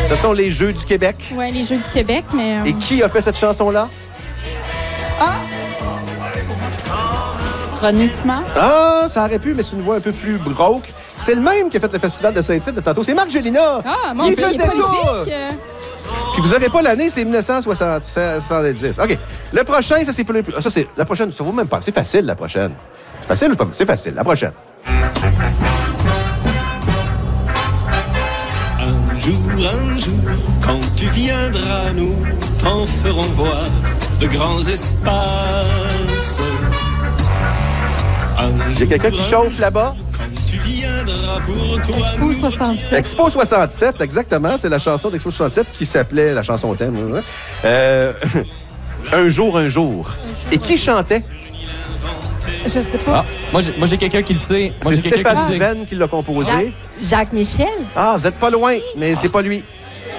Ce sont les Jeux du Québec. Oui, les Jeux du Québec, mais... Et qui a fait cette chanson-là? Ronissement. Ah, ça aurait pu, mais c'est une voix un peu plus rauque. C'est le même qui a fait le festival de Saint-Tite de tantôt. C'est Marc Gélina. Ah, mon il Dieu, il est faisait tout. prolifique. Puis vous n'aurez pas l'année, c'est 1970. OK. Le prochain, ça, c'est plus... Ça, c'est... La prochaine, ça vaut même pas. C'est facile, la prochaine. C'est facile ou pas? C'est facile. La prochaine. Un jour, quand tu viendras, nous t'en ferons voir de grands espaces. J'ai quelqu'un qui chauffe là-bas. Quand tu viendras pour toi, Expo 67. Expo 67, exactement. C'est la chanson d'Expo 67 qui s'appelait la chanson thème. Un jour. Et qui chantait? Je sais pas. Ah, moi, j'ai quelqu'un qui le sait. Moi, C'est j'ai quelqu'un qui le Stéphane sait. Venn qui l'a composé. Jacques Michel. Ah, vous êtes pas loin, mais c'est pas lui.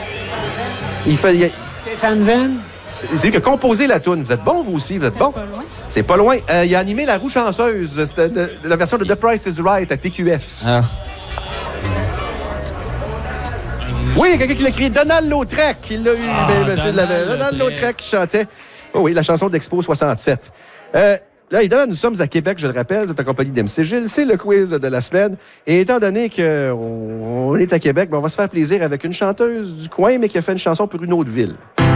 Stéphane Venn. C'est lui qui a composé la toune. Vous êtes bon, vous aussi, vous êtes bon? Pas loin. C'est pas loin. Il a animé La Roue chanceuse. C'était la version de The Price is Right à TQS. Ah. Oui, il y a quelqu'un qui l'a créé. Donald Lautrec. Il l'a eu. Donald Lautrec qui chantait. Oh oui, la chanson d'Expo 67. Là, évidemment, nous sommes à Québec, je le rappelle. Vous êtes en compagnie d'MC Gilles. C'est le quiz de la semaine. Et étant donné qu'on est à Québec, on va se faire plaisir avec une chanteuse du coin, mais qui a fait une chanson pour une autre ville.